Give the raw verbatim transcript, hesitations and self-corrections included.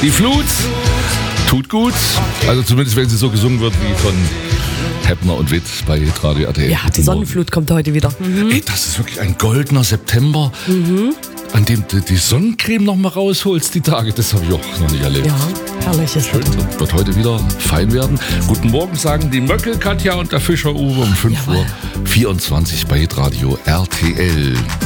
Die Flut tut gut. Also zumindest, wenn sie so gesungen wird wie von Heppner und Witt bei Radio R T L. Ja, die Sonnenflut kommt heute wieder. Mhm. Ey, das ist wirklich ein goldener September, Mhm. an dem du die Sonnencreme noch mal rausholst, die Tage. Das habe ich auch noch nicht erlebt. Ja, herrliches Schön, Wetter. wird heute wieder fein werden. Guten Morgen sagen die Möckel, Katja und der Fischer Uwe um fünf Uhr vierundzwanzig bei Radio R T L.